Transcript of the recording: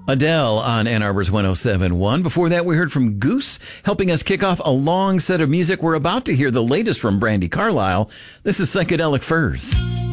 Adele on Ann Arbor's 107.1. Before that, we heard from Goose, helping us kick off a long set of music. We're about to hear the latest from Brandi Carlile. This is Psychedelic Furs.